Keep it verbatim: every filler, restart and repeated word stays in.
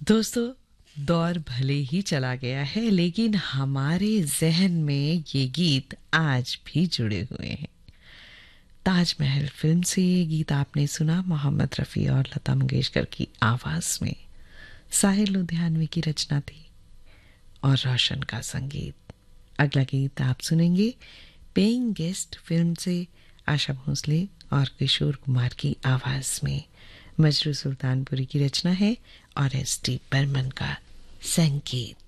दोस्तों, दौर भले ही चला गया है लेकिन हमारे जहन में ये गीत आज भी जुड़े हुए हैं। ताजमहल फिल्म से ये गीत आपने सुना मोहम्मद रफ़ी और लता मंगेशकर की आवाज में। साहिर लुधियानवी की रचना थी और रोशन का संगीत। अगला गीत आप सुनेंगे पेइंग गेस्ट फिल्म से, आशा भोसले और किशोर कुमार की आवाज में। मजरू सुल्तानपुरी की रचना है और एस टी बर्मन का संगीत।